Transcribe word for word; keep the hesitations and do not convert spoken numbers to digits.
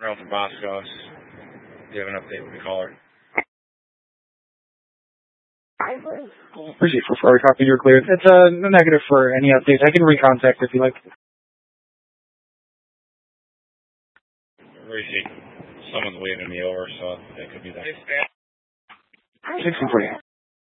Around from Boscos. Do you have an update with the caller? Appreciate for Ferrari copy. You're clear. It's a uh, negative for any updates. I can recontact if you like. Receipt. Someone's waving me over, so that could be that. sixteen forty.